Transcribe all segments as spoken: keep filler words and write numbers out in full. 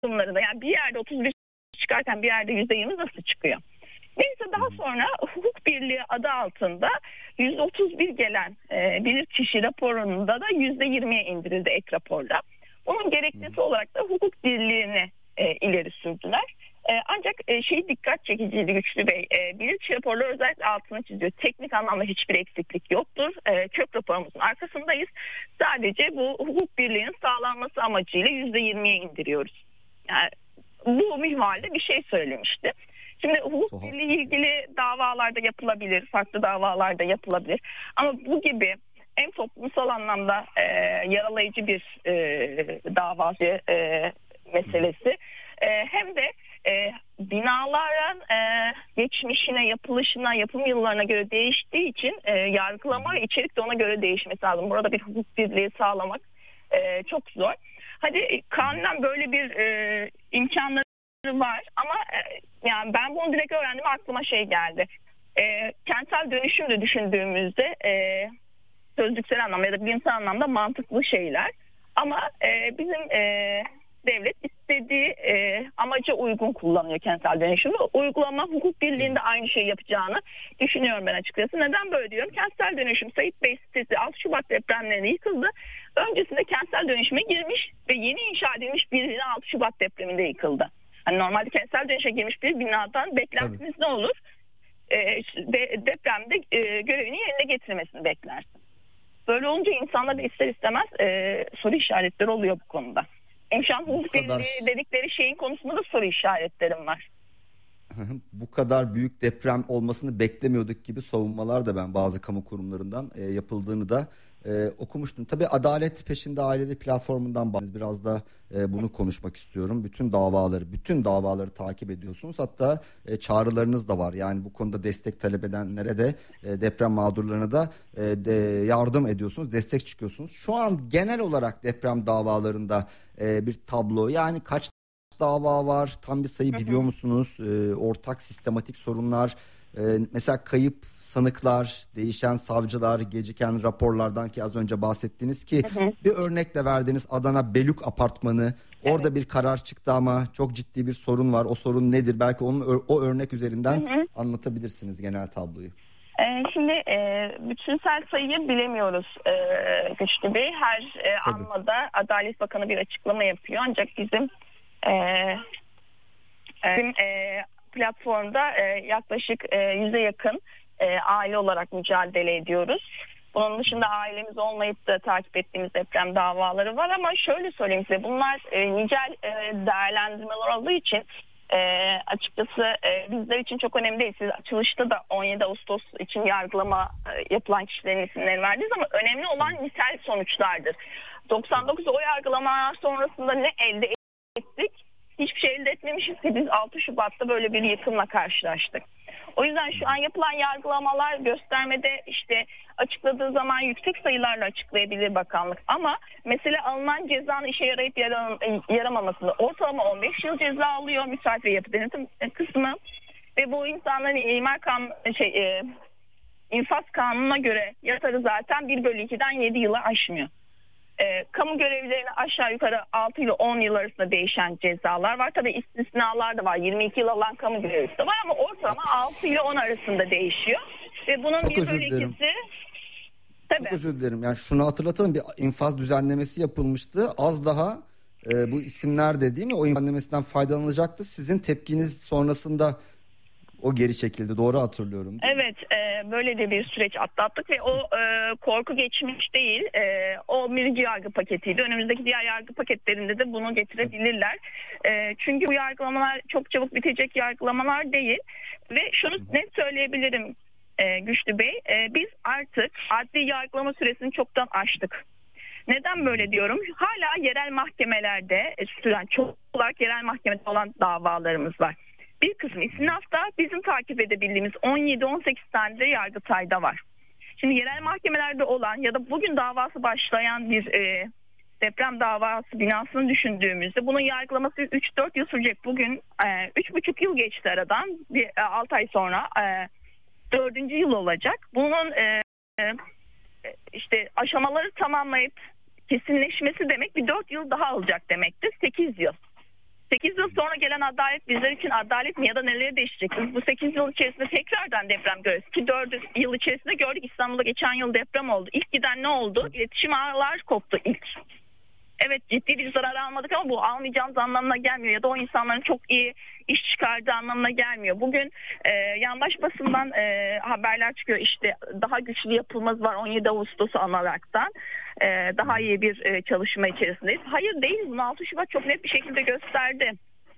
durumlarında, yani bir yerde otuz bir çıkarken bir yerde yüzde yirmi nasıl çıkıyor? Neyse, daha sonra hukuk birliği adı altında yüzde otuz bir gelen e, bilirkişi raporunda da yüzde yirmiye indirildi ek raporda. Bunun gerekçesi olarak da hukuk birliğini e, ileri sürdüler. E, ancak e, şey dikkat çekiciydi Güçlü Bey. E, bilirkişi raporları özellikle altını çiziyor. Teknik anlamda hiçbir eksiklik yoktur. E, kök raporumuzun arkasındayız. Sadece bu hukuk birliğinin sağlanması amacıyla yüzde yirmiye indiriyoruz. Yani bu minvalde bir şey söylemişti. Şimdi hukuk birliği ilgili davalarda yapılabilir, farklı davalarda yapılabilir. Ama bu gibi hem toplumsal anlamda e, yaralayıcı bir e, davacı e, meselesi e, hem de e, binaların e, geçmişine, yapılışına, yapım yıllarına göre değiştiği için e, yargılama ve içerik de ona göre değişmesi lazım. Burada bir hukuk birliği sağlamak e, çok zor. Hadi kanunen böyle bir e, imkanları var ama e, yani ben bunu direkt öğrendim, aklıma şey geldi. E, kentsel dönüşüm de düşündüğümüzde e, sözlüksel anlamda ya da bilimsel anlamda mantıklı şeyler. Ama e, bizim e, devlet istediği e, amaca uygun kullanıyor kentsel dönüşümü. Uygulama hukuk birliğinde aynı şeyi yapacağını düşünüyorum ben açıkçası. Neden böyle diyorum? Kentsel dönüşüm Sayit Bey sitesi altı Şubat depremlerinde yıkıldı. Öncesinde kentsel dönüşüme girmiş ve yeni inşa edilmiş bir bina altı Şubat depreminde yıkıldı. Hani normalde kentsel dönüşe girmiş bir binadan beklentiniz ne olur? E, de, depremde e, görevini yerine getirmesini beklersin. Böyle olunca insanlar da ister istemez e, soru işaretleri oluyor bu konuda. Hem şu an hukuk birliği dedikleri şeyin konusunda da soru işaretlerim var. Bu kadar büyük deprem olmasını beklemiyorduk gibi savunmalar da ben bazı kamu kurumlarından e, yapıldığını da e, okumuştum. Tabii Adalet Peşinde Aileleri platformundan bahsediyoruz. Biraz da e, bunu konuşmak istiyorum. Bütün davaları, bütün davaları takip ediyorsunuz. Hatta e, çağrılarınız da var. Yani bu konuda destek talep edenlere de e, deprem mağdurlarına da e, de yardım ediyorsunuz, destek çıkıyorsunuz. Şu an genel olarak deprem davalarında e, bir tablo, yani kaç dava var? Tam bir sayı biliyor musunuz? Ee, ortak sistematik sorunlar, ee, mesela kayıp sanıklar, değişen savcılar, geciken raporlardan ki az önce bahsettiniz ki hı hı. bir örnekle verdiğiniz Adana Belük Apartmanı. Orada evet. bir karar çıktı ama çok ciddi bir sorun var. O sorun nedir? Belki onun o örnek üzerinden hı hı. anlatabilirsiniz genel tabloyu. Şimdi e, bütünsel sayıyı bilemiyoruz e, Güçlü Bey. Her e, anmada Adalet Bakanı bir açıklama yapıyor. Ancak bizim e, bizim e, platformda e, yaklaşık e, yüze yakın e, aile olarak mücadele ediyoruz. Bunun dışında ailemiz olmayıp da takip ettiğimiz deprem davaları var ama şöyle söyleyeyim size, bunlar e, nicel e, değerlendirmeler olduğu için e, açıkçası e, bizler için çok önemli değil. Siz açılışta da on yedi Ağustos için yargılama e, yapılan kişilerin isimlerini verdiniz ama önemli olan nitel sonuçlardır. doksan dokuz o yargılamalar sonrasında ne elde ettik? Hiçbir şey elde etmemişiz ki biz altı Şubat'ta böyle bir yıkımla karşılaştık. O yüzden şu an yapılan yargılamalar göstermede işte açıkladığı zaman yüksek sayılarla açıklayabilir bakanlık. Ama mesele alınan cezanın işe yarayıp yaram yaramamasında ortalama on beş yıl ceza alıyor müsait ve yapı denetim kısmı. Ve bu insanların imar kanunu, şey, e, infaz kanununa göre yatarı zaten bir bölü ikiden yedi yılı aşmıyor. E, kamu görevlilerine aşağı yukarı altı ile on yıl arasında değişen cezalar var. Tabii istisnalar da var. yirmi iki yıl alan kamu görevlisi de var ama ortalama altı ile on arasında değişiyor. Ve bunun Çok bir bölü ikisi... Tabii. Çok özür dilerim. Yani şunu hatırlatalım, bir infaz düzenlemesi yapılmıştı. Az daha e, bu isimler de değil mi? O infaz düzenlemesinden faydalanacaktı. Sizin tepkiniz sonrasında o geri çekildi. Doğru hatırlıyorum. Evet, e, böyle de bir süreç atlattık ve o e, korku geçmiş değil. E, o birinci yargı paketiydi. Önümüzdeki diğer yargı paketlerinde de bunu getirebilirler. E, çünkü bu yargılamalar çok çabuk bitecek yargılamalar değil. Ve şunu net söyleyebilirim e, Güçlü Bey. E, biz artık adli yargılama süresini çoktan aştık. Neden böyle diyorum? Hala yerel mahkemelerde süren, çok olarak yerel mahkemede olan davalarımız var. Bir kısmı istinafta, bizim takip edebildiğimiz on yedi on sekiz tane de Yargıtay'da var. Şimdi yerel mahkemelerde olan ya da bugün davası başlayan bir e, deprem davası binasını düşündüğümüzde bunun yargılaması üç dört yıl sürecek. Bugün e, üç buçuk yıl geçti aradan. Bir, e, altı ay sonra e, dördüncü yıl olacak. Bunun e, e, işte aşamaları tamamlayıp kesinleşmesi demek bir dört yıl daha alacak demektir. sekiz yıl. sonra gelen adalet bizler için adalet mi ya da neleri değişecek? Biz bu sekiz yıl içerisinde tekrardan deprem görüyoruz. Ki dört yıl içerisinde gördük, İstanbul'da geçen yıl deprem oldu. İlk giden ne oldu? İletişim ağlar koptu ilk. Evet, ciddi bir zarar almadık ama bu almayacağımız anlamına gelmiyor ya da o insanların çok iyi iş çıkardığı anlamına gelmiyor. Bugün e, yandaş basından e, haberler çıkıyor, işte daha güçlü yapımız var on yedi Ağustos'u anaraktan. E, daha iyi bir e, çalışma içerisindeyiz. Hayır değil, bunu altı Şubat çok net bir şekilde gösterdi.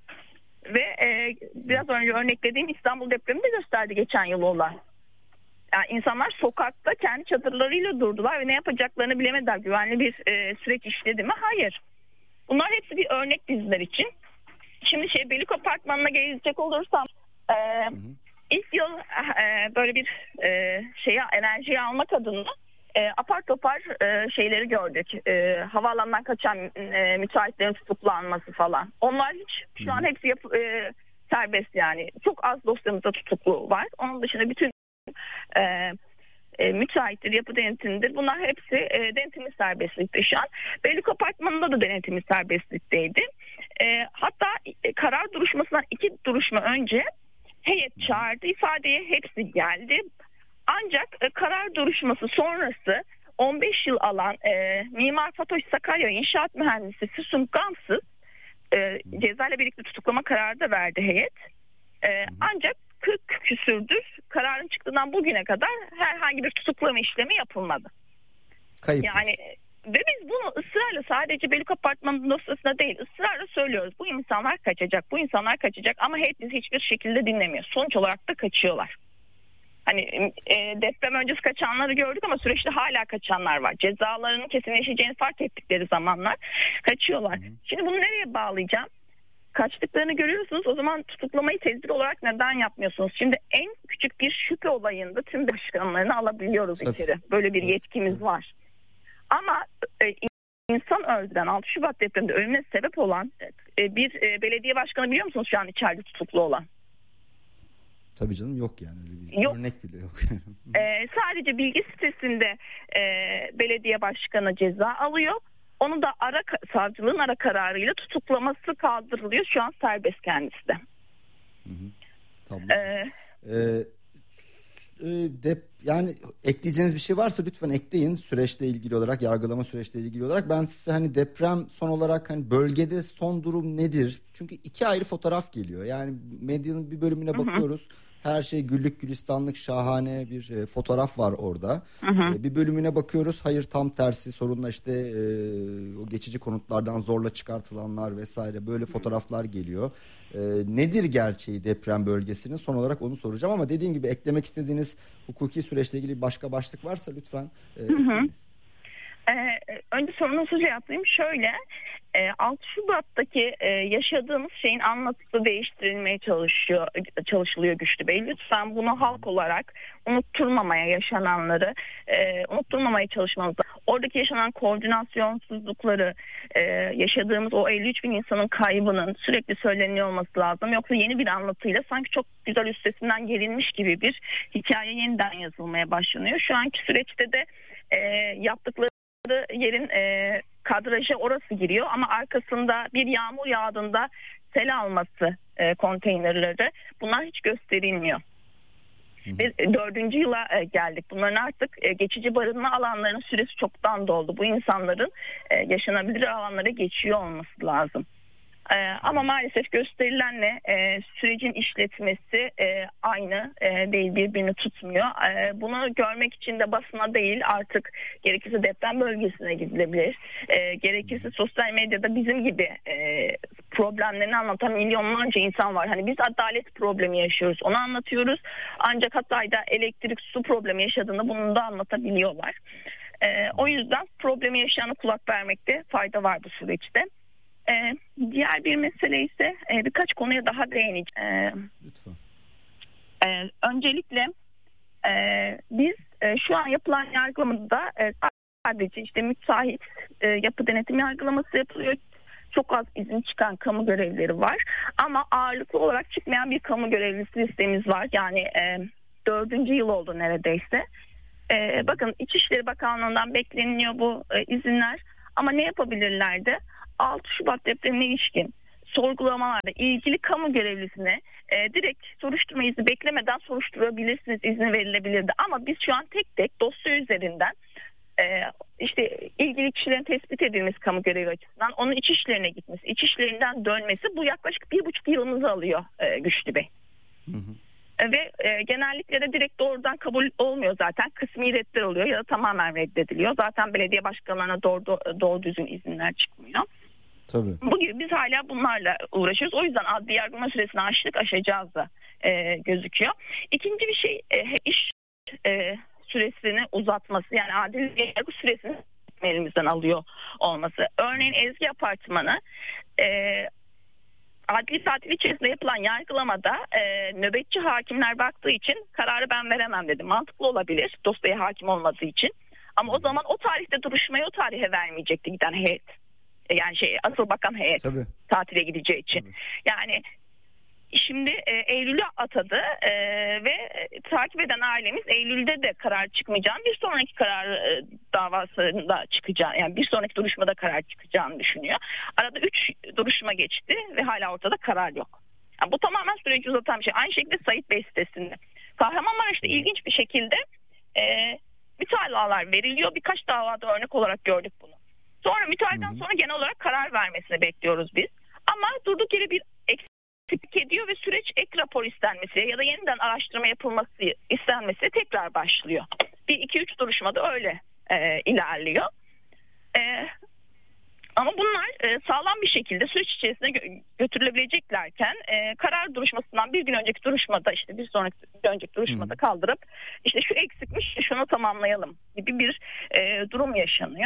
Ve e, biraz önce örneklediğim İstanbul depremi de gösterdi geçen yıl olan. Yani insanlar sokakta kendi çadırlarıyla durdular ve ne yapacaklarını bilemediler. Güvenli bir e, süreç işledi mi? Hayır. Bunlar hepsi bir örnek bizler için. Şimdi şey Belük Apartmanı'na gelecek olursam e, ilk yıl e, böyle bir e, şeye enerjiyi almak adına e, apar topar e, şeyleri gördük. E, havaalanından kaçan e, müteahhitlerin tutuklanması falan. Onlar hiç şu an hepsi yap, e, serbest yani. Çok az dosyamızda tutuklu var. Onun dışında bütün E, e, müteahhittir, yapı denetimidir. Bunlar hepsi e, denetimi serbestlikte şu an. Belük Apartmanı'nda da denetimi serbestlikteydi. E, hatta e, karar duruşmasından iki duruşma önce heyet çağırdı, ifadeye hepsi geldi. Ancak e, karar duruşması sonrası on beş yıl alan e, Mimar Fatoş Sakarya İnşaat Mühendisi Füsun Gamsız e, cezayla birlikte tutuklama kararı da verdi heyet. E, ancak kırk küsürdür kararın çıktığından bugüne kadar herhangi bir tutuklama işlemi yapılmadı. Kayıp. Yani ve biz bunu ısrarla sadece Belük Apartmanı'nın dosyasında değil ısrarla söylüyoruz. Bu insanlar kaçacak, bu insanlar kaçacak ama hep bizi hiçbir şekilde dinlemiyor. Sonuç olarak da kaçıyorlar. Hani e, deprem öncesi kaçanları gördük ama süreçte hala kaçanlar var. Cezalarının kesinleşeceğini fark ettikleri zamanlar kaçıyorlar. Hı hı. Şimdi bunu nereye bağlayacağım? Kaçtıklarını görüyorsunuz, o zaman tutuklamayı tedbir olarak neden yapmıyorsunuz? Şimdi en küçük bir şüphe olayında tüm başkanlarını alabiliyoruz Tabii. içeri. Böyle bir yetkimiz var. Ama e, insan öldüren altı Şubat depreminde ölümüne sebep olan e, bir e, belediye başkanı biliyor musunuz şu an içeride tutuklu olan? Tabii canım, yok yani öyle bir yok. Örnek bile yok. e, sadece bilgi sitesinde e, belediye başkanı ceza alıyor. Onu da ara savcılığın ara kararıyla tutuklaması kaldırılıyor. Şu an serbest kendisi de. Hı hı. Tamam. Ee, ee, e, dep, yani ekleyeceğiniz bir şey varsa lütfen ekleyin, süreçle ilgili olarak, yargılama süreçle ilgili olarak. Ben size hani deprem son olarak hani bölgede son durum nedir? Çünkü iki ayrı fotoğraf geliyor. Yani medyanın bir bölümüne bakıyoruz. Hı hı. Her şey güllük gülistanlık, şahane bir e, fotoğraf var orada. Hı hı. E, bir bölümüne bakıyoruz, hayır tam tersi, sorunla işte e, o geçici konutlardan zorla çıkartılanlar vesaire, böyle fotoğraflar geliyor. E, nedir gerçeği deprem bölgesinin? Son olarak onu soracağım ama dediğim gibi eklemek istediğiniz hukuki süreçle ilgili başka başlık varsa lütfen e, ekleyiniz. Ee, önce sorunuzu cevaplayayım. Şöyle, e, altı Şubat'taki e, yaşadığımız şeyin anlatısı değiştirilmeye çalışıyor, çalışılıyor Güçlü Bey. Lütfen bunu halk olarak unutturmamaya, yaşananları e, unutturmamaya çalışmamız lazım. Oradaki yaşanan koordinasyonsuzlukları, e, yaşadığımız o elli üç bin insanın kaybının sürekli söyleniyor olması lazım. Yoksa yeni bir anlatıyla sanki çok güzel üstesinden gelinmiş gibi bir hikaye yeniden yazılmaya başlanıyor. Şu anki süreçte de e, yaptıkları yerin e, kadraja orası giriyor ama arkasında bir yağmur yağdığında sel alması e, konteynerleri, bunlar hiç gösterilmiyor. Ve dördüncü yıla e, geldik. Bunların artık e, geçici barınma alanlarının süresi çoktan doldu. Bu insanların e, yaşanabilir alanlara geçiyor olması lazım. Ee, ama maalesef gösterilenle e, sürecin işletmesi e, aynı e, değil, birbirini tutmuyor. E, bunu görmek için de basına değil, artık gerekirse deprem bölgesine gidilebilir. E, gerekirse sosyal medyada bizim gibi e, problemlerini anlatan milyonlarca insan var. Hani biz adalet problemi yaşıyoruz, onu anlatıyoruz. Ancak Hatay'da elektrik, su problemi yaşadığında bunu da anlatabiliyorlar. E, o yüzden problemi yaşayana kulak vermekte fayda var bu süreçte. Ee, diğer bir mesele ise e, birkaç konuya daha değineceğim. Ee, Lütfen. E, öncelikle e, biz e, şu an yapılan yargılamada e, sadece işte müteahhit e, yapı denetim yargılaması yapılıyor. Çok az izin çıkan kamu görevlileri var. Ama ağırlıklı olarak çıkmayan bir kamu görevlisi listemiz var. Yani e, dördüncü yıl oldu neredeyse. E, bakın İçişleri Bakanlığı'ndan bekleniyor bu e, izinler. Ama ne yapabilirlerdi? altı Şubat depremine ilişkin sorgulamalarda ilgili kamu görevlisine e, direkt soruşturma izni beklemeden soruşturabilirsiniz, izni verilebilirdi. Ama biz şu an tek tek dosya üzerinden e, işte ilgili kişilerin tespit edilmesi kamu görevi açısından, onun iç işlerine gitmesi, iç işlerinden dönmesi, bu yaklaşık bir buçuk yılımızı alıyor e, Güçlü Bey. Hı hı. Ve e, genellikle de direkt doğrudan kabul olmuyor zaten. Kısmi redler oluyor ya da tamamen reddediliyor. Zaten belediye başkanlarına doğru, doğru düzgün izinler çıkmıyor. Tabii. Bu gibi biz hala bunlarla uğraşıyoruz. O yüzden adli yargılama süresini aştık, aşacağız da e, gözüküyor. İkinci bir şey e, iş e, süresini uzatması, yani adli yargı süresini elimizden alıyor olması. Örneğin Ezgi Apartmanı e, adli tatil içerisinde yapılan yargılamada e, nöbetçi hakimler baktığı için kararı ben veremem dedi. Mantıklı olabilir dosyaya hakim olmadığı için. Ama o zaman o tarihte duruşmayı o tarihe vermeyecekti giden heyet. Yani şey, asıl bakan heyet Tabii. tatile gideceği için. Tabii. Yani şimdi e, Eylül'e atadı e, ve e, takip eden ailemiz Eylül'de de karar çıkmayacağını, bir sonraki karar e, davasında çıkacağını, yani bir sonraki duruşmada karar çıkacağını düşünüyor. Arada üç duruşma geçti ve hala ortada karar yok. Yani bu tamamen süreci uzatan bir şey. Aynı şekilde Sait Bey sitesinde. Kahramanmaraş'ta ilginç bir şekilde e, mütalalar veriliyor. Birkaç davada örnek olarak gördük bunu. Sonra müteahhitten sonra genel olarak karar vermesini bekliyoruz biz. Ama durduk yere bir eksiklik ediyor ve süreç ek rapor istenmesi ya da yeniden araştırma yapılması istenmesi tekrar başlıyor. Bir iki üç duruşmada öyle e, ilerliyor. E, ama bunlar e, sağlam bir şekilde süreç içerisinde gö- götürülebileceklerken e, karar duruşmasından bir gün önceki duruşmada, işte bir sonraki bir önceki duruşmada kaldırıp işte şu eksikmiş, şunu tamamlayalım gibi bir e, durum yaşanıyor.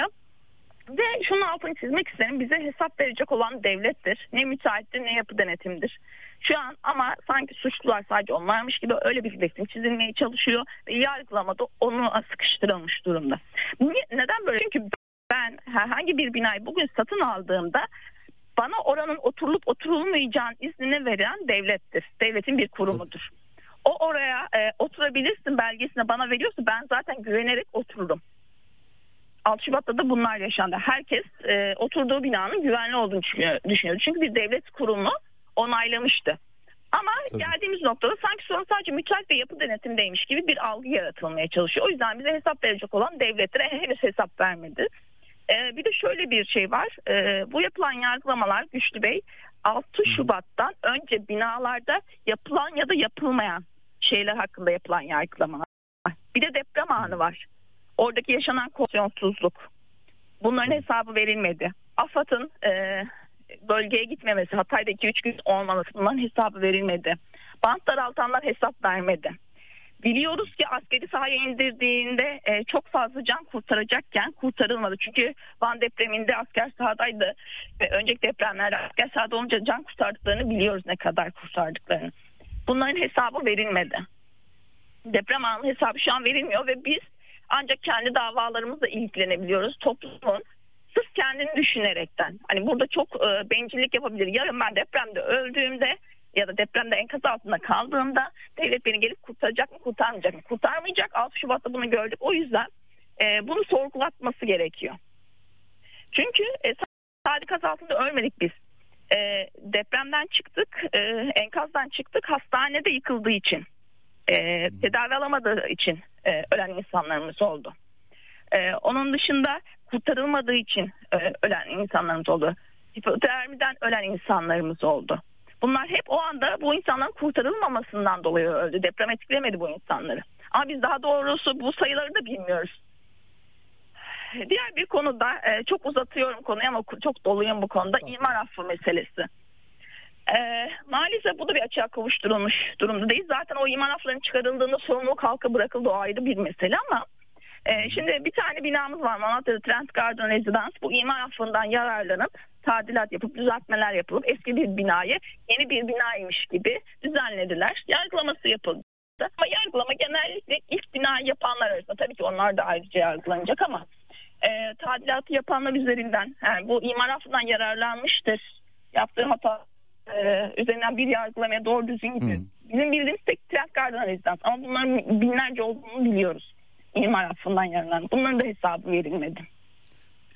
Ve şunun altını çizmek isterim, bize hesap verecek olan devlettir. Ne müteahhittir ne yapı denetimdir. Şu an ama sanki suçlular sadece onlarmış gibi öyle bir resim çizilmeye çalışıyor ve yargılamada onu sıkıştırılmış durumda. Neden böyle? Çünkü ben herhangi bir binayı bugün satın aldığımda bana oranın oturulup oturulmayacağın iznini veren devlettir. Devletin bir kurumudur. O oraya e, oturabilirsin belgesini bana veriyorsa ben zaten güvenerek otururum. altı Şubat'ta da bunlar yaşandı. Herkes e, oturduğu binanın güvenli olduğunu düşünüyordu. Çünkü bir devlet kurumu onaylamıştı. Ama Tabii. geldiğimiz noktada sanki sorun sadece müteahhit ve yapı denetimdeymiş gibi bir algı yaratılmaya çalışıyor. O yüzden bize hesap verecek olan devletlere henüz hesap vermedi. E, bir de şöyle bir şey var. E, bu yapılan yargılamalar Güçlü Bey, altı Şubat'tan önce binalarda yapılan ya da yapılmayan şeyler hakkında yapılan yargılamalar. Bir de deprem anı var. Oradaki yaşanan kondisyonsuzluk. Bunların hesabı verilmedi. AFAD'ın e, bölgeye gitmemesi, Hatay'da iki üç gün olmaması, bunların hesabı verilmedi. Bant daraltanlar hesap vermedi. Biliyoruz ki askeri sahaya indirdiğinde e, çok fazla can kurtaracakken kurtarılmadı. Çünkü Van depreminde asker sahadaydı ve önceki depremlerde asker sahada olunca can kurtardıklarını biliyoruz, ne kadar kurtardıklarını. Bunların hesabı verilmedi. Deprem anı hesabı şu an verilmiyor ve biz ancak kendi davalarımızla ilgilenebiliyoruz. Toplumun sırf kendini düşünerekten. Hani burada çok e, bencillik yapabilir. Yarın ben depremde öldüğümde ya da depremde enkaz altında kaldığımda devlet beni gelip kurtaracak mı, kurtarmayacak mı? Kurtarmayacak. altı Şubat'ta bunu gördük. O yüzden e, bunu sorgulatması gerekiyor. Çünkü e, sadece enkaz altında ölmedik biz. E, depremden çıktık, e, enkazdan çıktık, hastanede yıkıldığı için. E, tedavi alamadığı için e, ölen insanlarımız oldu. E, onun dışında kurtarılmadığı için e, ölen insanlarımız oldu. Hipotermiden ölen insanlarımız oldu. Bunlar hep o anda bu insanların kurtarılmamasından dolayı öldü. Deprem etkilemedi bu insanları. Ama biz daha doğrusu bu sayıları da bilmiyoruz. Diğer bir konuda e, çok uzatıyorum konuyu ama çok doluyum bu konuda. İmar affı meselesi. Ee, maalesef bu da bir açığa kavuşturulmuş durumda değil. Zaten o imar afflarının çıkarıldığında sorumluluk halka bırakıldı, o ayrı bir mesele ama e, şimdi bir tane binamız var, Malatya'da Trent Garden Residence. Bu imar affından yararlanıp tadilat yapıp düzeltmeler yapılıp eski bir binayı yeni bir binaymış gibi düzenlediler. Yargılaması yapıldı. Ama yargılama genellikle ilk bina yapanlar arasında, tabii ki onlar da ayrıca yargılanacak ama e, tadilatı yapanlar üzerinden, yani bu imar affından yararlanmıştır, yaptığı hata Ee, üzerinden bir yargılamaya doğru düzgün gidiyor. Hmm. Bizim bildiğimiz tek Trent Garden Residence ama bunların binlerce olduğunu biliyoruz. İmar affından yararlanan. Bunların da hesabı verilmedi.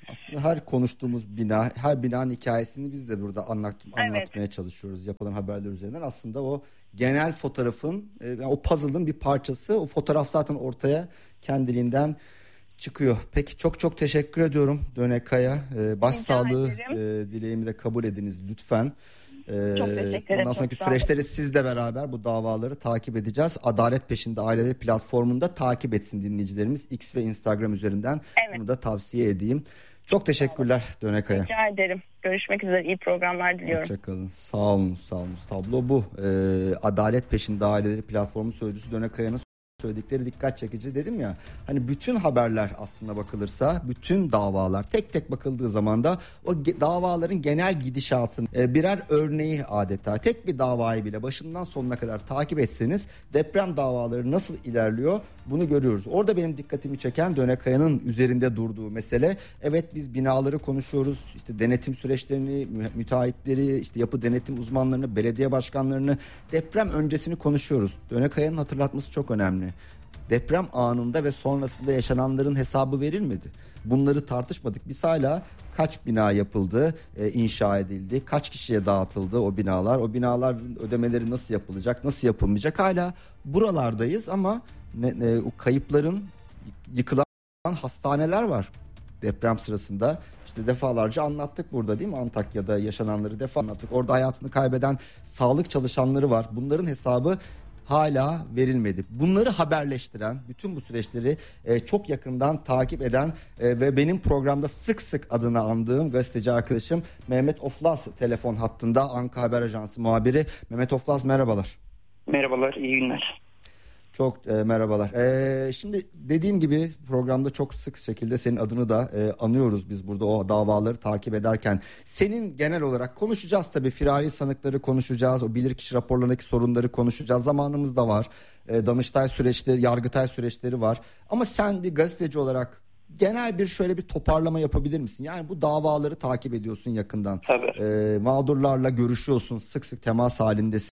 Aslında her konuştuğumuz bina, her binanın hikayesini biz de burada anlat, anlatmaya Evet. çalışıyoruz yapılan haberler üzerinden. Aslında o genel fotoğrafın, e, o puzzle'ın bir parçası. O fotoğraf zaten ortaya kendiliğinden çıkıyor. Peki çok çok teşekkür ediyorum Döne Kaya. Ee, başsağlığı e, dileğimi de kabul ediniz lütfen. Ee, Çok teşekkür ederim. bundan sonraki süreçleri sizle beraber bu davaları takip edeceğiz. Adalet Peşinde Aileleri platformunda takip etsin dinleyicilerimiz. X ve Instagram üzerinden Evet. bunu da tavsiye edeyim. Çok teşekkürler Döne Kaya. Rica ederim. Görüşmek üzere. İyi programlar diliyorum. Hoşçakalın. Sağ olun, sağ olun. Tablo bu. Ee, Adalet Peşinde Aileleri platformu sözcüsü Döne Kaya'nın söyledikleri dikkat çekici. Dedim ya, hani bütün haberler aslında bakılırsa, bütün davalar tek tek bakıldığı zaman da o ge- davaların genel gidişatın e, birer örneği adeta. Tek bir davayı bile başından sonuna kadar takip etseniz deprem davaları nasıl ilerliyor bunu görüyoruz. Orada benim dikkatimi çeken Döne Kaya'nın üzerinde durduğu mesele, evet biz binaları konuşuyoruz, işte denetim süreçlerini, mü- müteahhitleri, işte yapı denetim uzmanlarını, belediye başkanlarını, deprem öncesini konuşuyoruz. Döne Kaya'nın hatırlatması çok önemli. Deprem anında ve sonrasında yaşananların hesabı verilmedi. Bunları tartışmadık. Biz hala kaç bina yapıldı, e, inşa edildi, kaç kişiye dağıtıldı o binalar, o binaların ödemeleri nasıl yapılacak, nasıl yapılmayacak, hala buralardayız ama ne, ne, o kayıpların, yıkılan hastaneler var. Deprem sırasında işte defalarca anlattık burada, değil mi? Antakya'da yaşananları defa anlattık. Orada hayatını kaybeden sağlık çalışanları var. Bunların hesabı hala verilmedi. Bunları haberleştiren, bütün bu süreçleri e, çok yakından takip eden e, ve benim programda sık sık adını andığım gazeteci arkadaşım Mehmet Oflaz telefon hattında, Anka Haber Ajansı muhabiri. Mehmet Oflaz, merhabalar. Merhabalar, iyi günler. Çok e, merhabalar. E, şimdi dediğim gibi programda çok sık şekilde senin adını da e, anıyoruz biz burada o davaları takip ederken. Senin genel olarak konuşacağız tabii, firari sanıkları konuşacağız, o bilirkişi raporlarındaki sorunları konuşacağız. Zamanımız da var. E, Danıştay süreçleri, Yargıtay süreçleri var. Ama sen bir gazeteci olarak genel bir şöyle bir toparlama yapabilir misin? Yani bu davaları takip ediyorsun yakından. Tabii. E, mağdurlarla görüşüyorsun, sık sık temas halindesin.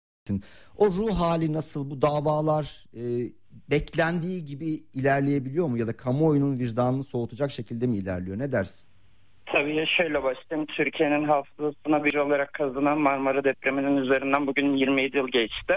O ruh hali nasıl? Bu davalar e, beklendiği gibi ilerleyebiliyor mu? Ya da kamuoyunun vicdanını soğutacak şekilde mi ilerliyor? Ne dersin? Tabii ya, şöyle başlayayım. Türkiye'nin hafızasına bir olarak kazınan Marmara depreminin üzerinden bugün yirmi yedi yıl geçti.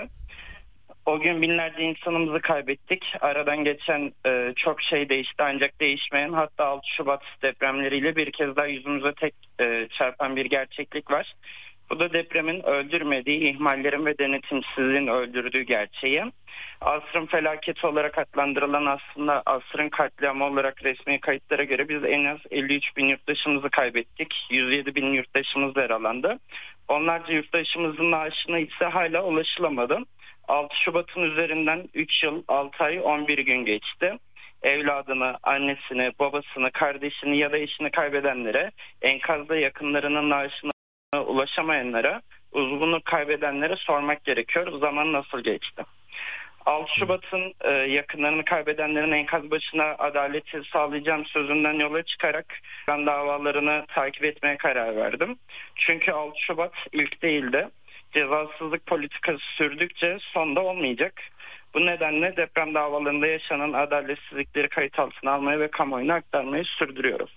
O gün binlerce insanımızı kaybettik. Aradan geçen e, çok şey değişti, ancak değişmeyen, hatta altı Şubat depremleriyle bir kez daha yüzümüze tek e, çarpan bir gerçeklik var. Bu da depremin öldürmediği, ihmallerin ve denetimsizliğin öldürdüğü gerçeği. Asrın felaketi olarak adlandırılan, aslında asrın katliamı olarak resmi kayıtlara göre biz en az elli üç bin yurttaşımızı kaybettik. yüz yedi bin yurttaşımız yaralandı. Onlarca yurttaşımızın naaşına ise hala ulaşılamadı. altı Şubat'ın üzerinden üç yıl, altı ay, on bir gün geçti. Evladını, annesini, babasını, kardeşini ya da eşini kaybedenlere, enkazda yakınlarının naaşına ulaşamayanlara, uzvunu kaybedenlere sormak gerekiyor. Zaman nasıl geçti? altı Şubat'ın e, yakınlarını kaybedenlerin enkaz başına adaleti sağlayacağım sözünden yola çıkarak ben davalarını takip etmeye karar verdim. Çünkü altı Şubat ilk değildi. Cezasızlık politikası sürdükçe son da olmayacak. Bu nedenle deprem davalarında yaşanan adaletsizlikleri kayıt altına almayı ve kamuoyuna aktarmayı sürdürüyoruz.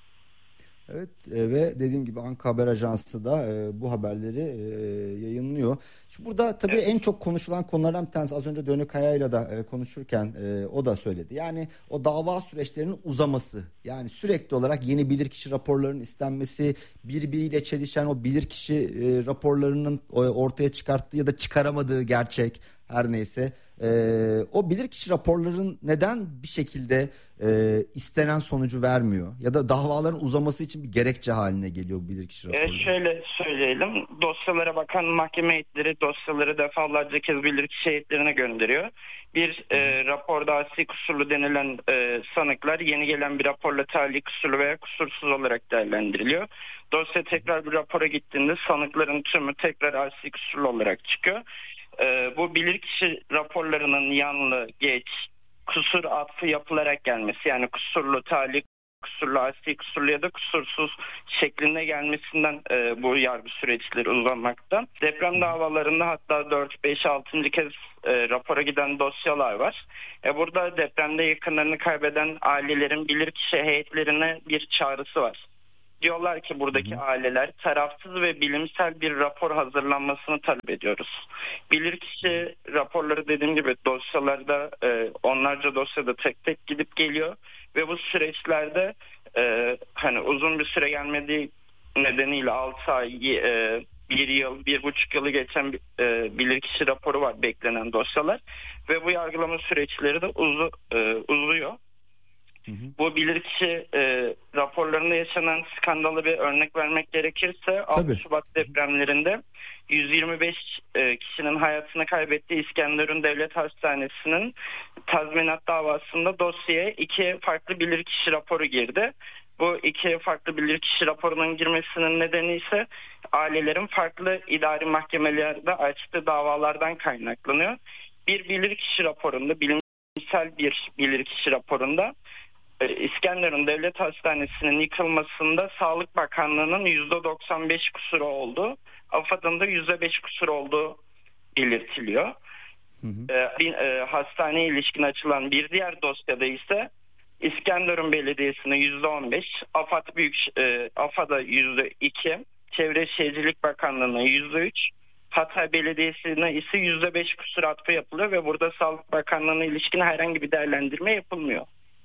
Evet e, ve dediğim gibi Anka Haber Ajansı da e, bu haberleri e, yayınlıyor. Şimdi burada tabii evet, en çok konuşulan konulardan bir tanesi, az önce Döne Kaya'yla da e, konuşurken e, o da söyledi. Yani o dava süreçlerinin uzaması, yani sürekli olarak yeni bilirkişi raporlarının istenmesi, birbiriyle çelişen o bilirkişi e, raporlarının ortaya çıkarttığı ya da çıkaramadığı gerçek, her neyse. Ee, o bilirkişi raporların neden bir şekilde e, istenen sonucu vermiyor ya da davaların uzaması için bir gerekçe haline geliyor bu bilirkişi raporları? E şöyle söyleyelim, dosyalara bakan mahkeme heyetleri dosyaları defalarca kez bilirkişi heyetlerine gönderiyor. Bir e, raporda asi kusurlu denilen e, sanıklar yeni gelen bir raporla talih kusurlu veya kusursuz olarak değerlendiriliyor. Dosya tekrar bir rapora gittiğinde sanıkların tümü tekrar asi kusurlu olarak çıkıyor. Ee, bu bilirkişi raporlarının yanlı, geç, kusur atfı yapılarak gelmesi, yani kusurlu, talih kusurlu, asi kusurlu ya da kusursuz şeklinde gelmesinden e, bu yargı süreçleri uzanmakta. Deprem davalarında hatta dört, beş, altıncı kez e, rapora giden dosyalar var. E, burada depremde yakınlarını kaybeden ailelerin bilirkişi heyetlerine bir çağrısı var. Diyorlar ki buradaki hı hı. aileler tarafsız ve bilimsel bir rapor hazırlanmasını talep ediyoruz. Bilirkişi raporları dediğim gibi dosyalarda e, onlarca dosyada tek tek gidip geliyor ve bu süreçlerde e, hani uzun bir süre gelmediği nedeniyle altı ay, e, bir yıl, bir buçuk yılı geçen e, bilirkişi raporu var, beklenen dosyalar ve bu yargılama süreçleri de uzu, e, uzuyor. Hı hı. Bu bilirkişi e, raporlarında yaşanan skandalı bir örnek vermek gerekirse altı Şubat depremlerinde yüz yirmi beş e, kişinin hayatını kaybettiği İskenderun Devlet Hastanesi'nin tazminat davasında dosyaya iki farklı bilirkişi raporu girdi. Bu iki farklı bilirkişi raporunun girmesinin nedeni ise ailelerin farklı idari mahkemelerde açtığı davalardan kaynaklanıyor. Bir bilirkişi raporunda, bilimsel bir bilirkişi raporunda İskenderun Devlet Hastanesi'nin yıkılmasında Sağlık Bakanlığı'nın yüzde doksan beş kusuru olduğu, AFAD'ın da yüzde beş kusur olduğu belirtiliyor. Hı hı. E, bir, e, hastaneye ilişkin açılan bir diğer dosyada ise İskenderun Belediyesi'ne yüzde on beş, AFAD Büyük e, AFAD'a yüzde iki, Çevre Şehircilik Bakanlığı'na yüzde üç, Hatay Belediyesi'ne ise yüzde beş kusur atfı yapılıyor ve burada Sağlık Bakanlığı'na ilişkin herhangi bir değerlendirme yapılmıyor.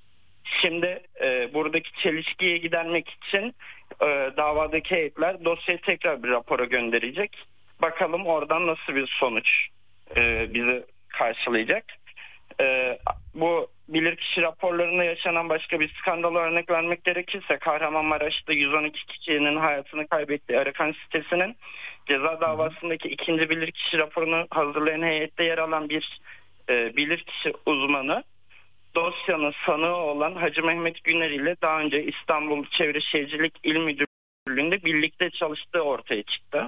Şimdi e, buradaki çelişkiyi gidermek için e, davadaki heyetler dosyayı tekrar bir rapora gönderecek. Bakalım oradan nasıl bir sonuç e, bizi karşılayacak. E, bu bilirkişi raporlarında yaşanan başka bir skandala örnek vermek gerekirse Kahramanmaraş'ta yüz on iki kişinin hayatını kaybettiği Arakan sitesinin ceza davasındaki ikinci bilirkişi raporunu hazırlayan heyette yer alan bir e, bilirkişi uzmanı dosyanın sanığı olan Hacı Mehmet Güner ile daha önce İstanbul Çevre Şehircilik İl Müdürlüğü'nde birlikte çalıştığı ortaya çıktı.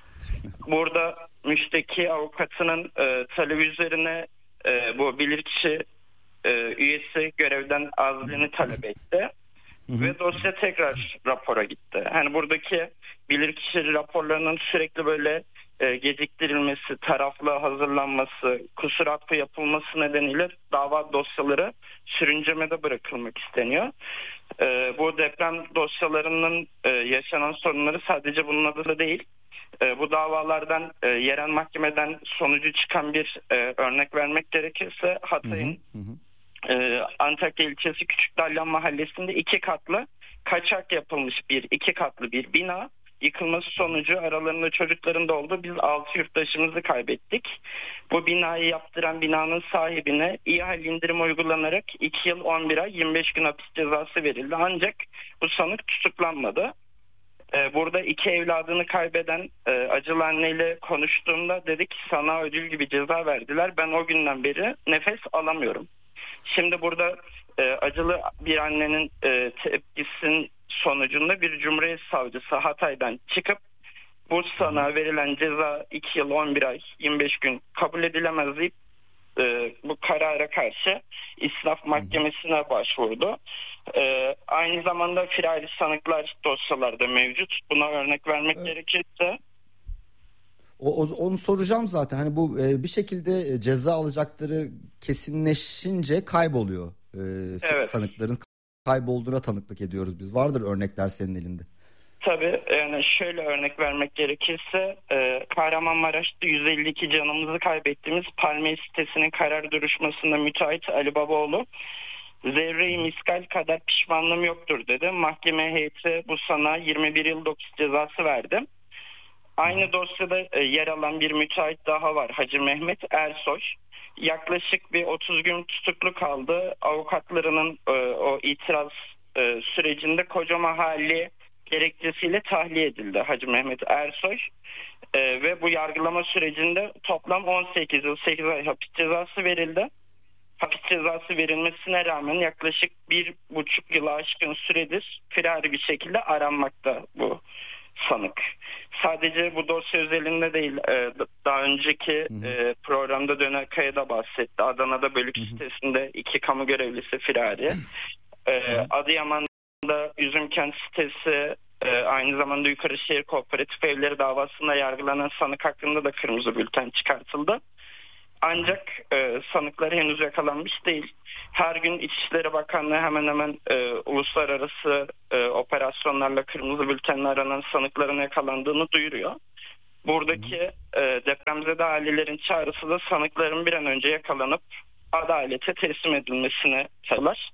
Burada müşteki avukatının e, talebi üzerine e, bu bilirkişi e, üyesi görevden azlığını talep etti. Hı hı. Ve dosya tekrar rapora gitti. Yani buradaki bilirkişi raporlarının sürekli böyle e, geciktirilmesi, taraflı hazırlanması, kusur affı yapılması nedeniyle dava dosyaları sürüncemede bırakılmak isteniyor. E, bu deprem dosyalarının e, yaşanan sorunları sadece bunun adı da değil. E, bu davalardan e, yerel mahkemeden sonucu çıkan bir e, örnek vermek gerekirse Hatay'ın hı hı hı. Ee, Antakya ilçesi Küçükdalyan mahallesinde iki katlı kaçak yapılmış bir iki katlı bir bina yıkılması sonucu aralarında çocukların da olduğu biz altı yurttaşımızı kaybettik. Bu binayı yaptıran binanın sahibine ihale indirim uygulanarak iki yıl on bir ay yirmi beş gün hapis cezası verildi. Ancak bu sanık tutuklanmadı. Ee, burada iki evladını kaybeden e, acılı anneyle konuştuğumda dedi ki sana ödül gibi ceza verdiler. Ben o günden beri nefes alamıyorum. Şimdi burada e, acılı bir annenin e, tepkisinin sonucunda bir Cumhuriyet Savcısı Hatay'dan çıkıp bu sana verilen ceza iki yıl on bir ay yirmi beş gün kabul edilemez deyip e, bu karara karşı İstinaf Mahkemesi'ne başvurdu. E, aynı zamanda firari sanıklar dosyalarda mevcut. Buna örnek vermek evet. gerekirse O, onu soracağım zaten. Hani bu e, bir şekilde ceza alacakları kesinleşince kayboluyor. E, evet. Sanıkların kaybolduğuna tanıklık ediyoruz biz. Vardır örnekler senin elinde. Tabii yani şöyle örnek vermek gerekirse e, Kahramanmaraş'ta yüz elli iki canımızı kaybettiğimiz Palmiye sitesinin karar duruşmasında müteahhit Ali Babaoğlu zerre-i miskal kadar pişmanlığım yoktur dedi. Mahkeme heyeti bu sana yirmi bir yıl dokuz cezası verdi. Aynı dosyada yer alan bir müteahhit daha var. Hacı Mehmet Ersoy. Yaklaşık bir otuz gün tutuklu kaldı. Avukatlarının e, o itiraz e, sürecinde Koca Mahalle gerekçesiyle tahliye edildi Hacı Mehmet Ersoy. E, ve bu yargılama sürecinde toplam on sekiz yıl sekiz ay hapis cezası verildi. Hapis cezası verilmesine rağmen yaklaşık bir buçuk yıla aşkın süredir firari bir şekilde aranmakta bu sanık. Sadece bu dosya özelinde değil, daha önceki hı hı. programda Döner Kaya da bahsetti. Adana'da Bölük hı hı. sitesinde iki kamu görevlisi firari. Hı hı. Adıyaman'da Üzümkent sitesi, aynı zamanda Yukarışehir Kooperatif Evleri davasında yargılanan sanık hakkında da kırmızı bülten çıkartıldı. Ancak e, sanıklar henüz yakalanmış değil. Her gün İçişleri Bakanlığı hemen hemen e, uluslararası e, operasyonlarla kırmızı bültenle aranan sanıkların yakalandığını duyuruyor. Buradaki e, depremzede ailelerin çağrısı da sanıkların bir an önce yakalanıp adalete teslim edilmesini sağlar.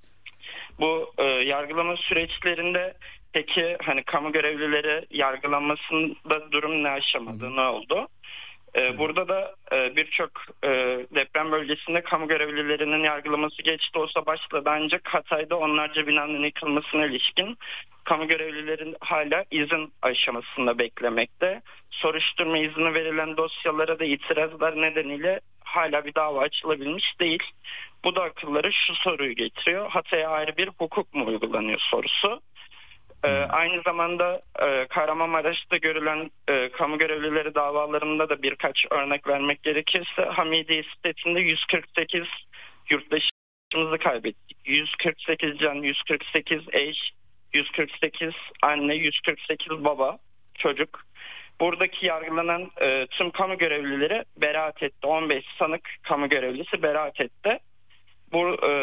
Bu e, yargılama süreçlerinde peki hani kamu görevlileri yargılanmasında durum ne aşamadı, ne oldu? E, burada da e, birçok e, deprem bölgesinde kamu görevlilerinin yargılaması geçti olsa başladı, ancak Hatay'da onlarca binanın yıkılmasına ilişkin kamu görevlilerin hala izin aşamasında beklemekte. Soruşturma izni verilen dosyalara da itirazlar nedeniyle hala bir dava açılabilmiş değil. Bu da akılları şu soruyu getiriyor: Hatay'a ayrı bir hukuk mu uygulanıyor sorusu. Ee, aynı zamanda e, Kahramanmaraş'ta görülen e, kamu görevlileri davalarında da birkaç örnek vermek gerekirse, Hamidiye sitesinde yüz kırk sekiz yurttaşımızı kaybettik. yüz kırk sekiz can, yüz kırk sekiz eş, yüz kırk sekiz anne, yüz kırk sekiz baba, çocuk. Buradaki yargılanan e, tüm kamu görevlileri beraat etti. on beş sanık kamu görevlisi beraat etti. Bu e,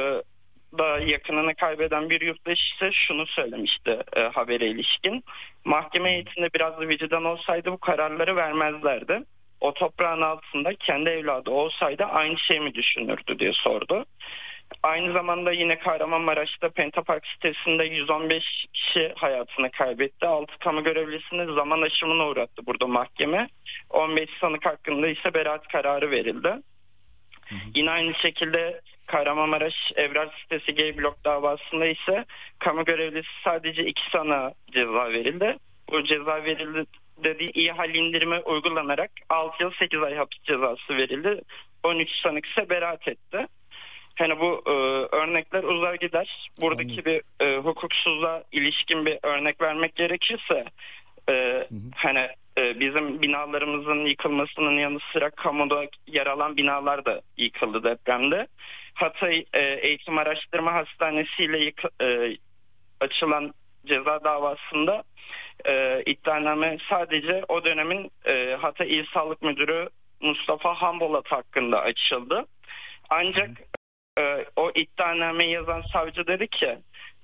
da yakınını kaybeden bir yurttaş ise şunu söylemişti e, habere ilişkin: mahkeme heyetinde biraz da vicdan olsaydı bu kararları vermezlerdi. O toprağın altında kendi evladı olsaydı aynı şey mi düşünürdü diye sordu. Aynı zamanda yine Kahramanmaraş'ta Pentapark sitesinde yüz on beş kişi hayatını kaybetti. altı kamu görevlisini zaman aşımına uğrattı burada mahkeme. on beş sanık hakkında ise beraat kararı verildi. Hı hı. Yine aynı şekilde Kahramanmaraş Evrar sitesi G blok davasında ise kamu görevlisi sadece iki sanığa ceza verildi. Bu ceza verildi dediği iyi hal indirimi uygulanarak altı yıl sekiz ay hapis cezası verildi. on üç sanık ise beraat etti. Hani bu e, örnekler uzar gider. Buradaki Anladım. bir e, hukuksuzluğa ilişkin bir örnek vermek gerekirse e, hı hı. hani e, bizim binalarımızın yıkılmasının yanı sıra kamuda yer alan binalar da yıkıldı depremde. Hatay e, Eğitim Araştırma Hastanesi ile yık, e, açılan ceza davasında e, iddianame sadece o dönemin e, Hatay İl Sağlık Müdürü Mustafa Hambolat hakkında açıldı. Ancak hı hı. Ee, o iddianameyi yazan savcı dedi ki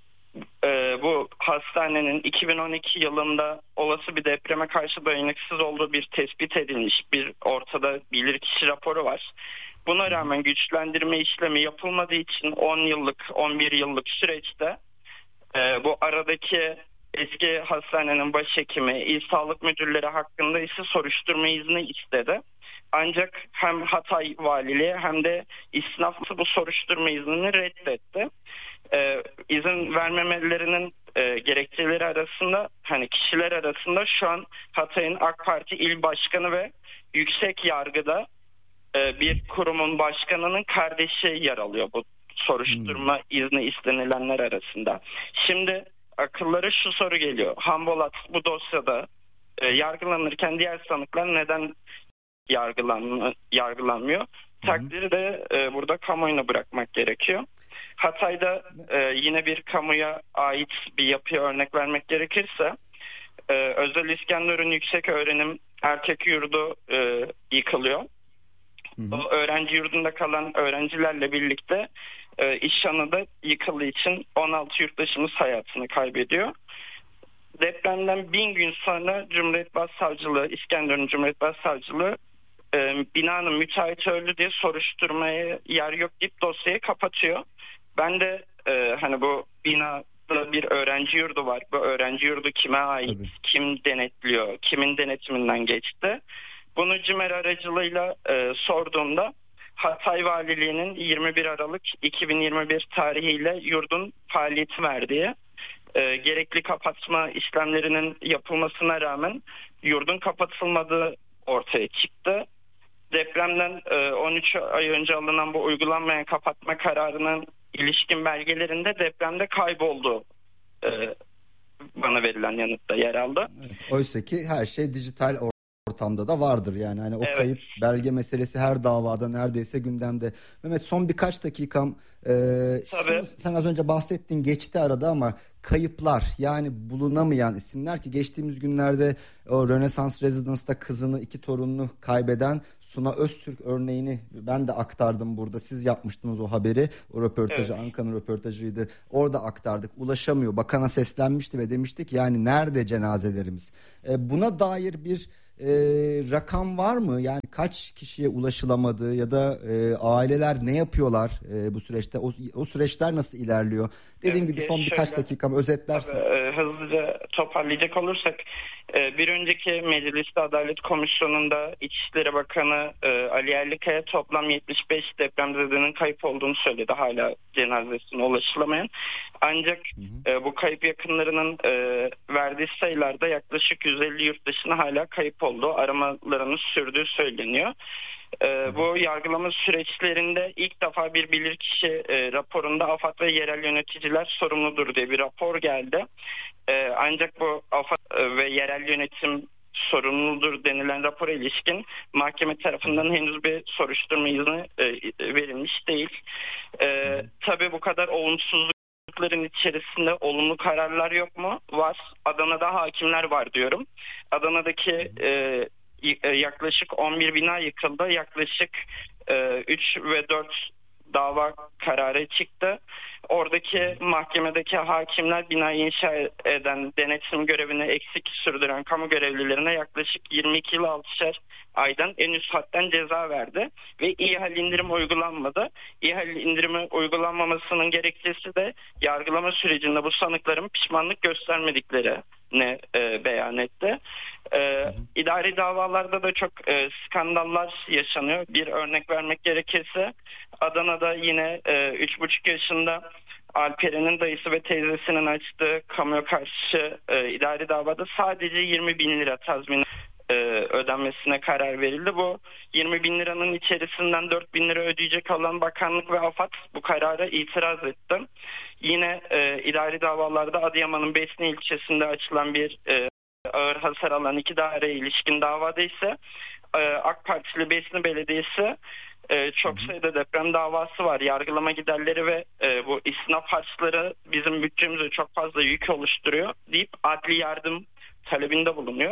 e, bu hastanenin iki bin on iki yılında olası bir depreme karşı dayanıksız olduğu bir tespit edilmiş, bir ortada bilirkişi raporu var. Buna rağmen güçlendirme işlemi yapılmadığı için on yıllık on bir yıllık süreçte e, bu aradaki eski hastanenin başhekimi, il sağlık müdürleri hakkında ise soruşturma izni istedi. Ancak hem Hatay Valiliği hem de İSNAF bu soruşturma iznini reddetti. Ee, izin vermemelerinin e, gerekçeleri arasında, hani kişiler arasında şu an Hatay'ın AK Parti il başkanı ve yüksek yargıda e, bir kurumun başkanının kardeşi yer alıyor bu soruşturma hmm. izni istenilenler arasında. Şimdi akıllara şu soru geliyor: Hambolat bu dosyada e, yargılanırken diğer sanıklar neden yargılanma, yargılanmıyor? Hı-hı. Takdiri de e, burada kamuoyuna bırakmak gerekiyor. Hatay'da e, yine bir kamuya ait bir yapıya örnek vermek gerekirse e, Özel İskenderun Yüksek Öğrenim Erkek Yurdu e, yıkılıyor. Hı-hı. O öğrenci yurdunda kalan öğrencilerle birlikte e, İşhanı da yıkıldığı için on altı yurttaşımız hayatını kaybediyor. Depremden bin gün sonra Cumhuriyet Başsavcılığı, İskenderun Cumhuriyet Başsavcılığı e, binanın müteahhiti öldü diye soruşturmaya yer yok deyip dosyayı kapatıyor. Ben de e, hani bu binada bir öğrenci yurdu var. Bu öğrenci yurdu kime ait? Tabii. Kim denetliyor? Kimin denetiminden geçti? Bunu CİMER aracılığıyla e, sorduğumda Hatay Valiliği'nin yirmi bir Aralık iki bin yirmi bir tarihiyle yurdun faaliyeti verdiği, e, gerekli kapatma işlemlerinin yapılmasına rağmen yurdun kapatılmadığı ortaya çıktı. Depremden e, on üç ay önce alınan bu uygulanmayan kapatma kararının ilişkin belgelerinde depremde kayboldu e, bana verilen yanıtta yer aldı. Evet, oysa ki her şey dijital ortamda da vardır yani hani o Evet. kayıp belge meselesi her davada neredeyse gündemde. Mehmet son birkaç dakikam e, şunu, sen az önce bahsettin geçti arada ama kayıplar yani bulunamayan isimler ki geçtiğimiz günlerde o Rönesans Residence'da kızını iki torununu kaybeden Suna Öztürk örneğini ben de aktardım burada. Siz yapmıştınız o haberi. O röportajı evet. Anka'nın röportajıydı. Orada aktardık. Ulaşamıyor. Bakana seslenmişti ve demişti ki yani nerede cenazelerimiz? E, buna dair bir e, rakam var mı? Yani kaç kişiye ulaşılamadı ya da e, aileler ne yapıyorlar e, bu süreçte? O, o süreçler nasıl ilerliyor? Dediğim evet, gibi son şöyle, birkaç dakikam özetlersen. Tabii, e, hızlıca toparlayacak olursak e, bir önceki Mecliste Adalet Komisyonu'nda İçişleri Bakanı e, Ali Yerlikaya toplam yetmiş beş depremzedenin kayıp olduğunu söyledi. Hala cenazesine ulaşılamayan. Ancak hı hı. E, bu kayıp yakınlarının e, verdiği sayılarda yaklaşık yüz elli yurt dışına hala kayıp olduğu, aramalarının sürdüğü söyleniyor. Ee, bu yargılama süreçlerinde ilk defa bir bilirkişi e, raporunda AFAD ve yerel yöneticiler sorumludur diye bir rapor geldi. Ee, ancak bu AFAD e, ve yerel yönetim sorumludur denilen rapora ilişkin mahkeme tarafından henüz bir soruşturma izni e, verilmiş değil. Ee, tabii bu kadar olumsuzlukların içerisinde olumlu kararlar yok mu? Var. Adana'da hakimler var diyorum. Adana'daki e, yaklaşık on bir bina yıkıldı. Yaklaşık üç ve dört dava kararı çıktı. Oradaki mahkemedeki hakimler binayı inşa eden, denetim görevini eksik sürdüren kamu görevlilerine yaklaşık yirmi iki yıl altışar aydan en üst hadden ceza verdi ve ihale indirim uygulanmadı. İhale indirimi uygulanmamasının gerekçesi de yargılama sürecinde bu sanıkların pişmanlık göstermedikleri ne e, beyan etti. E, idari davalarda da çok e, skandallar yaşanıyor. Bir örnek vermek gerekirse Adana'da yine üç e, buçuk yaşında Alperen'in dayısı ve teyzesinin açtığı kamuya karşı e, idari davada sadece yirmi bin lira tazminat e, ödenmesine karar verildi. Bu yirmi bin liranın içerisinden dört bin lira ödeyecek olan bakanlık ve AFAD bu karara itiraz etti. Yine e, idari davalarda Adıyaman'ın Besni ilçesinde açılan bir e, ağır hasar alan iki daireye ilişkin davada ise e, AK Partili Besni Belediyesi e, çok sayıda deprem davası var. Yargılama giderleri ve e, bu istinaf harçları bizim bütçemize çok fazla yük oluşturuyor deyip adli yardım talebinde bulunuyor.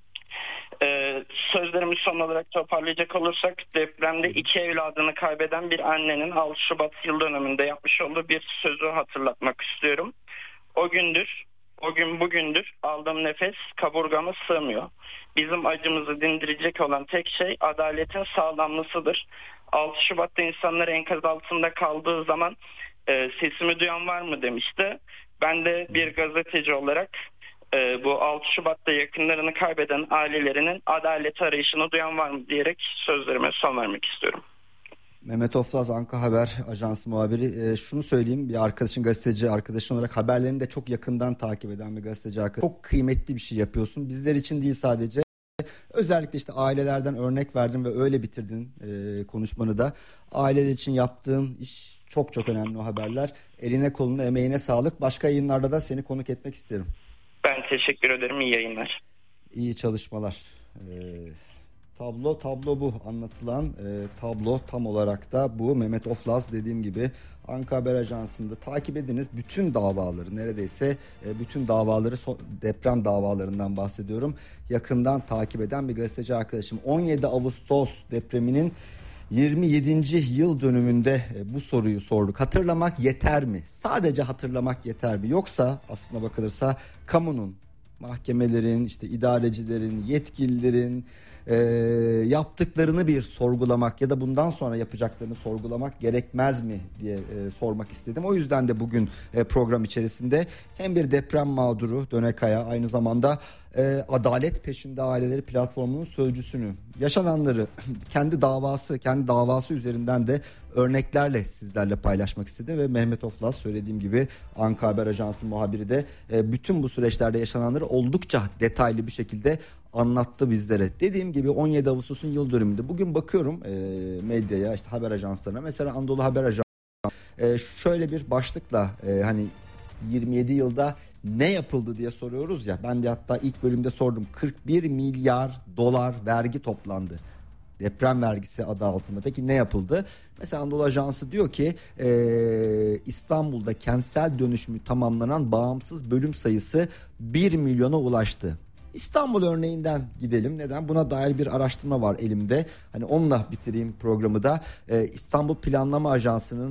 Ee, sözlerimi son olarak toparlayacak olursak depremde iki evladını kaybeden bir annenin altı Şubat yıl dönümünde yapmış olduğu bir sözü hatırlatmak istiyorum. O gündür, o gün bugündür aldığım nefes kaburgama sığmıyor. Bizim acımızı dindirecek olan tek şey adaletin sağlanmasıdır. altı Şubat'ta insanlar enkaz altında kaldığı zaman e, sesimi duyan var mı demişti. Ben de bir gazeteci olarak Ee, bu altı Şubat'ta yakınlarını kaybeden ailelerinin adalet arayışını duyan var mı diyerek sözlerime son vermek istiyorum. Mehmet Oflaz, Anka Haber Ajansı muhabiri. Ee, şunu söyleyeyim, bir arkadaşın, gazeteci arkadaşın olarak haberlerini de çok yakından takip eden bir gazeteci arkadaş. Çok kıymetli bir şey yapıyorsun. Bizler için değil sadece. Özellikle işte ailelerden örnek verdin ve öyle bitirdin e, konuşmanı da. Aileler için yaptığın iş çok çok önemli, o haberler. Eline koluna, emeğine sağlık. Başka yayınlarda da seni konuk etmek isterim. Ben teşekkür ederim. İyi yayınlar. İyi çalışmalar. Ee, tablo tablo bu. Anlatılan e, tablo tam olarak da bu. Mehmet Oflaz, dediğim gibi Anka Haber Ajansı'nda takip ediniz. Bütün davaları, neredeyse e, bütün davaları, so- deprem davalarından bahsediyorum, yakından takip eden bir gazeteci arkadaşım. on yedi Ağustos depreminin yirmi yedinci yıl dönümünde bu soruyu sorduk. Hatırlamak yeter mi? Sadece hatırlamak yeter mi? Yoksa aslına bakılırsa kamunun, mahkemelerin, işte idarecilerin, yetkililerin e, yaptıklarını bir sorgulamak ya da bundan sonra yapacaklarını sorgulamak gerekmez mi diye e, sormak istedim. O yüzden de bugün e, program içerisinde hem bir deprem mağduru Dönekaya, aynı zamanda e, Adalet Peşinde Aileleri platformunun sözcüsünü, yaşananları kendi davası kendi davası üzerinden de örneklerle sizlerle paylaşmak istedim ve Mehmet Oflaz, söylediğim gibi Anka Haber Ajansı muhabiri de e, bütün bu süreçlerde yaşananları oldukça detaylı bir şekilde anlattı bizlere. Dediğim gibi on yedi Ağustos'un yıl dönümünde bugün bakıyorum e, medyaya, işte haber ajanslarına, mesela Anadolu Haber Ajansı e, şöyle bir başlıkla e, hani yirmi yedi yılda ne yapıldı diye soruyoruz ya. Ben de hatta ilk bölümde sordum. kırk bir milyar dolar vergi toplandı. Deprem vergisi adı altında. Peki ne yapıldı? Mesela Anadolu Ajansı diyor ki e, İstanbul'da kentsel dönüşümü tamamlanan bağımsız bölüm sayısı bir milyona ulaştı. İstanbul örneğinden gidelim. Neden? Buna dair bir araştırma var elimde. Hani onunla bitireyim programı da. Ee, İstanbul Planlama Ajansı'nın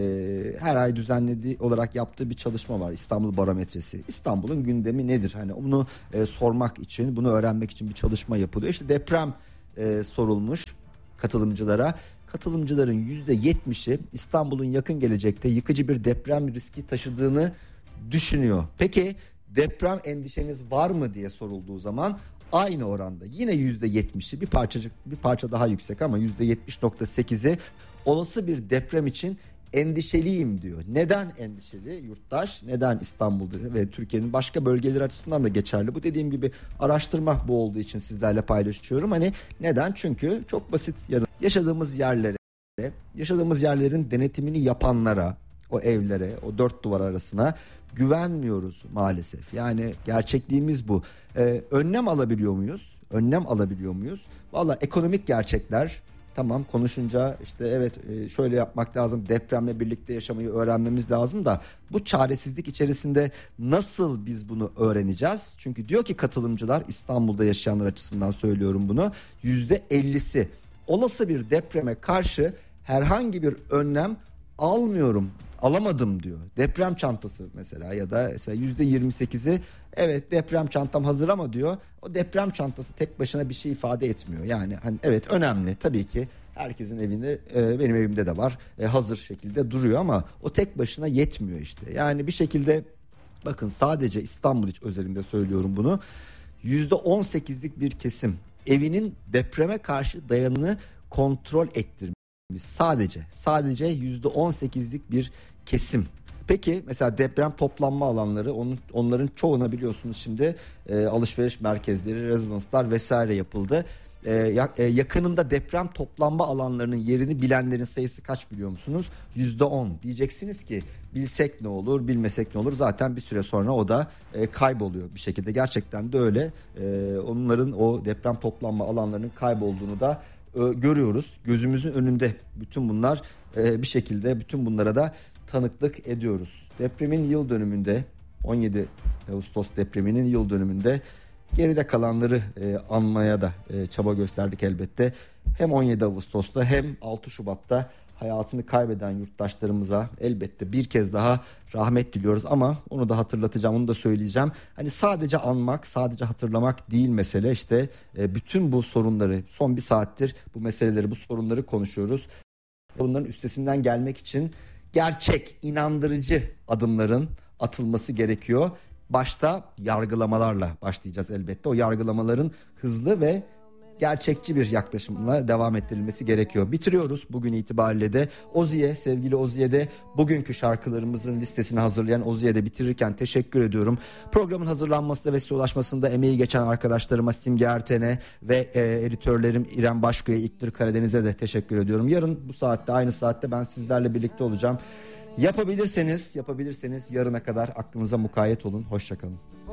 e, her ay düzenlediği olarak yaptığı bir çalışma var. İstanbul Barometresi. İstanbul'un gündemi nedir? Hani onu e, sormak için, bunu öğrenmek için bir çalışma yapılıyor. İşte deprem e, sorulmuş katılımcılara. Katılımcıların yüzde yetmişi İstanbul'un yakın gelecekte yıkıcı bir deprem riski taşıdığını düşünüyor. Peki deprem endişeniz var mı diye sorulduğu zaman aynı oranda yine yüzde yetmişi, bir parçacık bir parça daha yüksek ama yüzde yetmiş nokta sekizi olası bir deprem için endişeliyim diyor. Neden endişeli yurttaş? Neden İstanbul'da ve Türkiye'nin başka bölgeleri açısından da geçerli? Bu dediğim gibi araştırma bu olduğu için sizlerle paylaşıyorum. Hani neden? Çünkü çok basit. Yaşadığımız yerlere, yaşadığımız yerlerin denetimini yapanlara, o evlere, o dört duvar arasına güvenmiyoruz maalesef. Yani gerçekliğimiz bu. Ee, önlem alabiliyor muyuz? Önlem alabiliyor muyuz? Valla ekonomik gerçekler, tamam, konuşunca işte evet şöyle yapmak lazım, depremle birlikte yaşamayı öğrenmemiz lazım da bu çaresizlik içerisinde nasıl biz bunu öğreneceğiz? Çünkü diyor ki katılımcılar, İstanbul'da yaşayanlar açısından söylüyorum bunu, yüzde ellisi olası bir depreme karşı herhangi bir önlem almıyorum, alamadım diyor. Deprem çantası mesela, ya da mesela yüzde yirmi sekizi evet deprem çantam hazır ama diyor, o deprem çantası tek başına bir şey ifade etmiyor. Yani hani evet önemli tabii ki, herkesin evinde, e, benim evimde de var, e, hazır şekilde duruyor ama o tek başına yetmiyor işte. Yani bir şekilde bakın, sadece İstanbul iç özelinde söylüyorum bunu, yüzde on sekizlik bir kesim evinin depreme karşı dayanını kontrol ettirmiş. Sadece sadece yüzde on sekizlik bir kesim. Peki mesela deprem toplanma alanları, onun, onların çoğuna biliyorsunuz şimdi e, alışveriş merkezleri, rezidanslar vesaire yapıldı. E, ya, e, yakınında deprem toplanma alanlarının yerini bilenlerin sayısı kaç biliyor musunuz? yüzde on. Diyeceksiniz ki bilsek ne olur, bilmesek ne olur? Zaten bir süre sonra o da e, kayboluyor bir şekilde. Gerçekten de öyle. E, onların, o deprem toplanma alanlarının kaybolduğunu da e, görüyoruz. Gözümüzün önünde bütün bunlar, e, bir şekilde bütün bunlara da tanıklık ediyoruz. Depremin yıl dönümünde, on yedi Ağustos depreminin yıl dönümünde geride kalanları e, anmaya da e, çaba gösterdik elbette. Hem on yedi Ağustos'ta hem altı Şubat'ta hayatını kaybeden yurttaşlarımıza elbette bir kez daha rahmet diliyoruz, ama onu da hatırlatacağım, onu da söyleyeceğim. Hani sadece anmak, sadece hatırlamak değil mesele. İşte e, bütün bu sorunları, son bir saattir bu meseleleri, bu sorunları konuşuyoruz. Bunların üstesinden gelmek için gerçek, inandırıcı adımların atılması gerekiyor. Başta yargılamalarla başlayacağız elbette. O yargılamaların hızlı ve gerçekçi bir yaklaşımla devam ettirilmesi gerekiyor. Bitiriyoruz bugün itibariyle de. Ozi'ye, sevgili Ozi'ye de, bugünkü şarkılarımızın listesini hazırlayan Ozi'ye de bitirirken teşekkür ediyorum. Programın hazırlanmasında ve size ulaşmasında emeği geçen arkadaşlarıma, Simge Erten'e ve e, editörlerim İrem Başko'ya, İknur Karadeniz'e de teşekkür ediyorum. Yarın bu saatte, aynı saatte ben sizlerle birlikte olacağım. Yapabilirseniz, yapabilirseniz yarına kadar aklınıza mukayyet olun. Hoşça kalın.